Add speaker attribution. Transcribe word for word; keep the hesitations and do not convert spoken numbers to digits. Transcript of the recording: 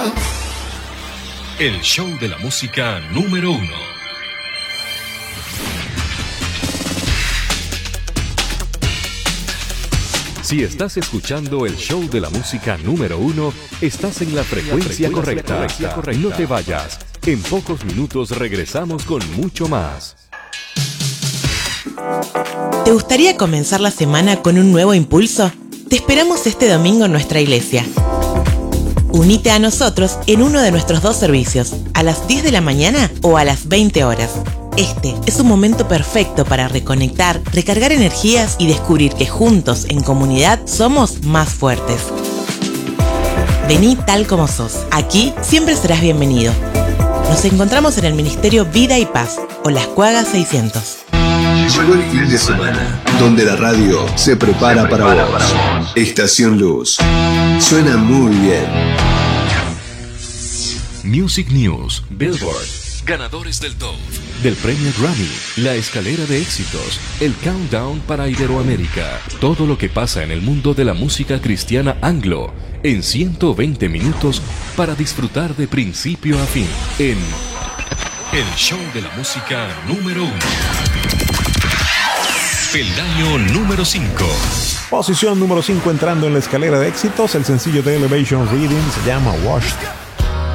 Speaker 1: El show de la música número uno. Si estás escuchando el show de la música número uno, estás en la frecuencia correcta. No te vayas. En pocos minutos regresamos con mucho más.
Speaker 2: ¿Te gustaría comenzar la semana con un nuevo impulso? Te esperamos este domingo en nuestra iglesia. Unite a nosotros en uno de nuestros dos servicios, a las diez de la mañana o a las veinte horas. Este es un momento perfecto para reconectar, recargar energías y descubrir que juntos, en comunidad, somos más fuertes. Vení tal como sos. Aquí siempre serás bienvenido. Nos encontramos en el Ministerio Vida y Paz, o Las Cuagas seiscientos.
Speaker 3: Llegó el fin de semana, donde la radio se prepara, se prepara para, vos. para vos. Estación Luz. Suena muy bien.
Speaker 1: Music News, Billboard, ganadores del Dove, del premio Grammy, la escalera de éxitos, el countdown para Iberoamérica. Todo lo que pasa en el mundo de la música cristiana anglo, en ciento veinte minutos para disfrutar de principio a fin, en el show de la música número uno. Peldaño número cinco.
Speaker 4: Posición número cinco entrando en la escalera de éxitos. El sencillo de Elevation Reading se llama Washed